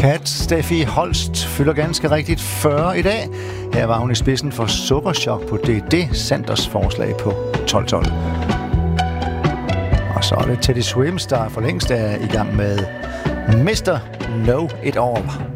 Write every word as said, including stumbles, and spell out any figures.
Kat Steffi Holst fylder ganske rigtigt fyrre i dag. Her var hun i spidsen for Superchok på D D Sanders forslag på tolv tolv. Og så er det Teddy Swims, der for længst er i gang med mister Know It All.